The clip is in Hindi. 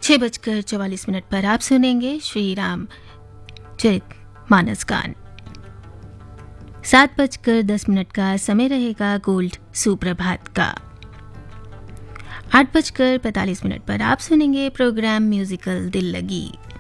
6:44 पर आप सुनेंगे श्री राम चरित मानस गान। 7:10 का समय रहेगा गोल्ड सुप्रभात का। 8:45 पर आप सुनेंगे प्रोग्राम म्यूजिकल दिल लगी।